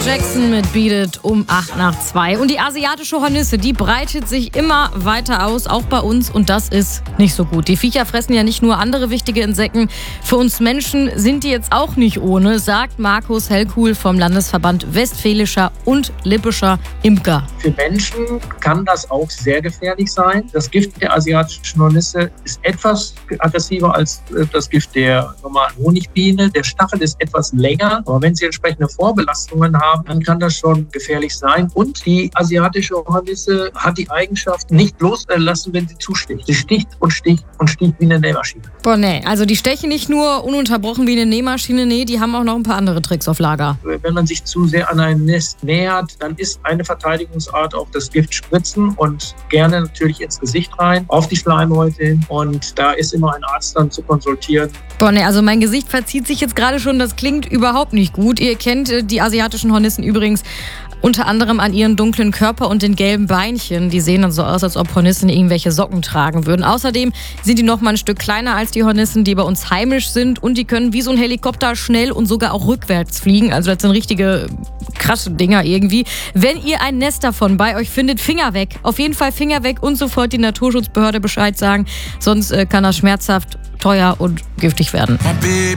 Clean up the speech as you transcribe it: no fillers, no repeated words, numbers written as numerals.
Jackson mit Beat It um 1:08. Und die asiatische Hornisse, die breitet sich immer weiter aus, auch bei uns. Und das ist nicht so gut. Die Viecher fressen ja nicht nur andere wichtige Insekten. Für uns Menschen sind die jetzt auch nicht ohne, sagt Markus Hellkuhl vom Landesverband Westfälischer und Lippischer Imker. Für Menschen kann das auch sehr gefährlich sein. Das Gift der asiatischen Hornisse ist etwas aggressiver als das Gift der normalen Honigbiene. Der Stachel ist etwas länger, aber wenn sie entsprechende Vorbelastungen haben, dann kann das schon gefährlich sein. Und die asiatische Hornisse hat die Eigenschaft, nicht loslassen, wenn sie zusticht. Sie sticht und sticht und sticht wie eine Nähmaschine. Boah, nee, also die stechen nicht nur ununterbrochen wie eine Nähmaschine, nee, die haben auch noch ein paar andere Tricks auf Lager. Wenn man sich zu sehr an ein Nest nähert, dann ist eine Verteidigungsart auch das Gift spritzen und gerne natürlich ins Gesicht rein, auf die Schleimhäute, und da ist immer ein Arzt dann zu konsultieren. Boah, nee, also mein Gesicht verzieht sich jetzt gerade schon, das klingt überhaupt nicht gut. Ihr kennt die asiatischen Hornissen übrigens unter anderem an ihren dunklen Körper und den gelben Beinchen. Die sehen dann so aus, als ob Hornissen irgendwelche Socken tragen würden. Außerdem sind die noch mal ein Stück kleiner als die Hornissen, die bei uns heimisch sind. Und die können wie so ein Helikopter schnell und sogar auch rückwärts fliegen. Also das sind richtige krasse Dinger irgendwie. Wenn ihr ein Nest davon bei euch findet, Finger weg. Auf jeden Fall Finger weg und sofort die Naturschutzbehörde Bescheid sagen. Sonst kann das schmerzhaft, teuer und giftig werden.